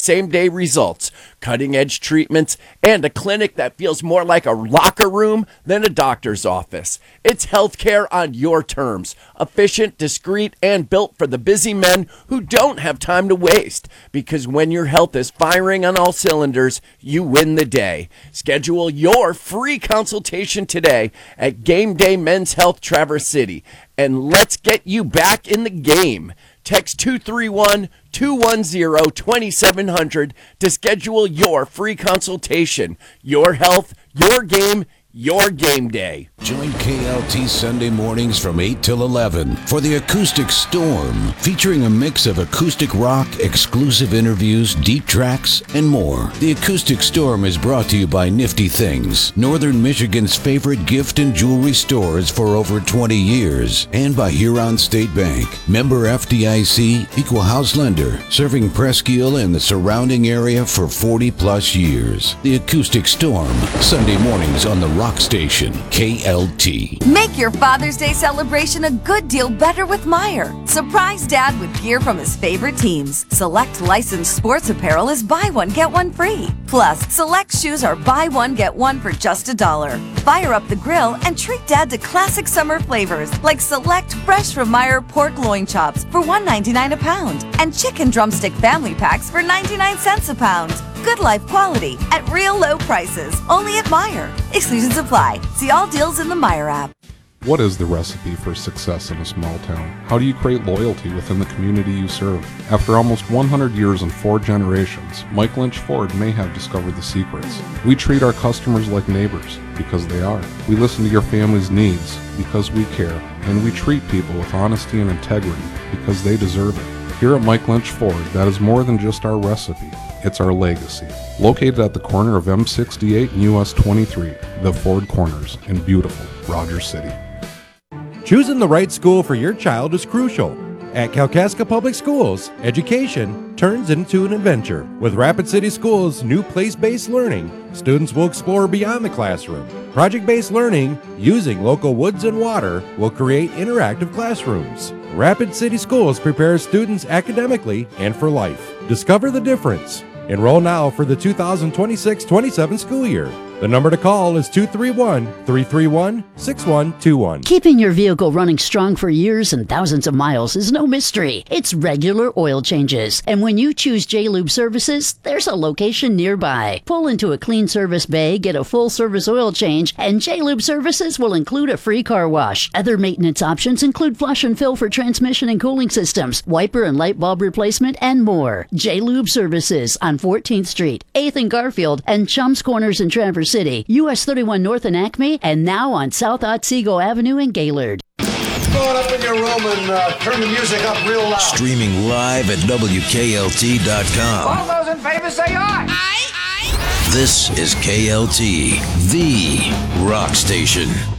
same-day results, cutting-edge treatments, and a clinic that feels more like a locker room than a doctor's office. It's healthcare on your terms, efficient, discreet, and built for the busy men who don't have time to waste. Because when your health is firing on all cylinders, you win the day. Schedule your free consultation today at Game Day Men's Health Traverse City, and let's get you back in the game. Text 231-210-2700 to schedule your free consultation. Your health, your game, your game day. Join KLT Sunday mornings from 8 till 11 for the Acoustic Storm, featuring a mix of acoustic rock, exclusive interviews, deep tracks, and more. The Acoustic Storm is brought to you by Nifty Things, Northern Michigan's favorite gift and jewelry stores for over 20 years, and by Huron State Bank, member FDIC, equal house lender, serving Presque Isle and the surrounding area for 40 plus years. The Acoustic Storm, Sunday mornings on the Rock Station, KLT. Make your Father's Day celebration a good deal better with Meijer. Surprise Dad with gear from his favorite teams. Select licensed sports apparel is buy one, get one free. Plus, select shoes are buy one, get one for just $1. Fire up the grill and treat Dad to classic summer flavors like select fresh from Meijer pork loin chops for $1.99 a pound and chicken drumstick family packs for 99 cents a pound. Good life quality at real low prices. Only at Meijer. Exclusions apply. See all deals in the Meijer app. What is the recipe for success in a small town? How do you create loyalty within the community you serve? After almost 100 years and 4 generations, Mike Lynch Ford may have discovered the secrets. We treat our customers like neighbors because they are. We listen to your family's needs because we care, and we treat people with honesty and integrity because they deserve it. Here at Mike Lynch Ford, that is more than just our recipe. It's our legacy. Located at the corner of M68 and US 23, the Ford Corners in beautiful Rogers City. Choosing the right school for your child is crucial. At Kalkaska Public Schools, education turns into an adventure. With Rapid City Schools' new place-based learning, students will explore beyond the classroom. Project-based learning, using local woods and water, will create interactive classrooms. Rapid City Schools prepares students academically and for life. Discover the difference. Enroll now for the 2026-27 school year. The number to call is 231-331-6121. Keeping your vehicle running strong for years and thousands of miles is no mystery. It's regular oil changes. And when you choose J-Lube Services, there's a location nearby. Pull into a clean service bay, get a full service oil change, and J-Lube Services will include a free car wash. Other maintenance options include flush and fill for transmission and cooling systems, wiper and light bulb replacement, and more. J-Lube Services on 14th Street, 8th and Garfield, and Chums Corners in Traverse City, US 31 North in Acme, and now on South Otsego Avenue in Gaylord. Go up in your room and turn the music up real loud. Streaming live at WKLT.com. All those in favor say aye. This is KLT, the rock station.